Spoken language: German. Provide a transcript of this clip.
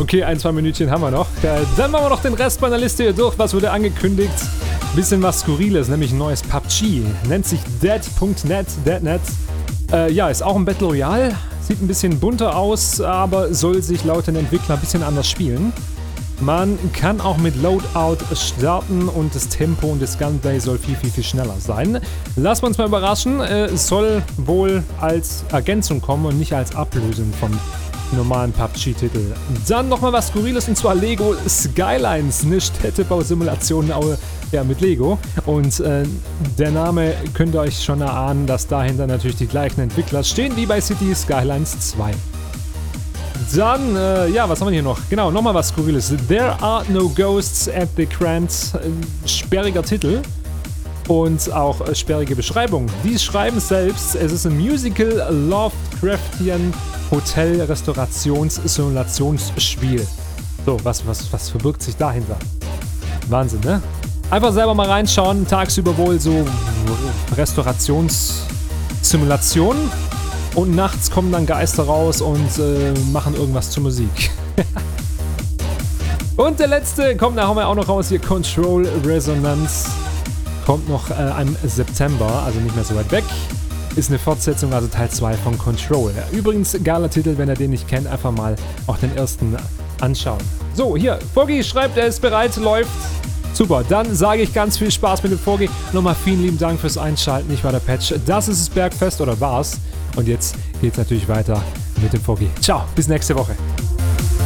Okay, 1-2 Minütchen haben wir noch. Dann machen wir noch den Rest meiner Liste hier durch. Was wurde angekündigt? Bisschen was Skurriles, nämlich ein neues PUBG. Nennt sich Dead.net. Ja, ist auch ein Battle Royale. Sieht ein bisschen bunter aus, aber soll sich laut den Entwicklern ein bisschen anders spielen. Man kann auch mit Loadout starten und das Tempo und das Gunplay soll viel schneller sein. Lassen wir uns mal überraschen. Es soll wohl als Ergänzung kommen und nicht als Ablösung vom normalen PUBG-Titel. Dann nochmal was Skurriles, und zwar Lego Skylines, eine Städtebausimulation ja, mit Lego. Und der Name könnt ihr euch schon erahnen, dass dahinter natürlich die gleichen Entwickler stehen wie bei City Skylines 2. Dann, ja, was haben wir hier noch? Genau, nochmal was Skurriles. There are no ghosts at the Grand. Sperriger Titel. Und auch sperrige Beschreibung. Die schreiben selbst, es ist ein Musical Lovecraftian Hotel-Restaurations-Simulationsspiel. So, was verbirgt sich dahinter? Wahnsinn, ne? Einfach selber mal reinschauen. Tagsüber wohl so Restaurationssimulationen. Und nachts kommen dann Geister raus und machen irgendwas zur Musik. Und der letzte kommt nachher auch noch raus hier. Control Resonance. Kommt noch im September, also nicht mehr so weit weg. Ist eine Fortsetzung, also Teil 2 von Control. Ja, übrigens, geiler Titel, wenn ihr den nicht kennt, einfach mal auch den ersten anschauen. So, hier, Foggy schreibt, er ist bereit, läuft. Super, dann sage ich ganz viel Spaß mit dem Foggy. Nochmal vielen lieben Dank fürs Einschalten. Ich war der Patch. Das ist das Bergfest, oder war's. Und jetzt geht's natürlich weiter mit dem Foggy. Ciao, bis nächste Woche.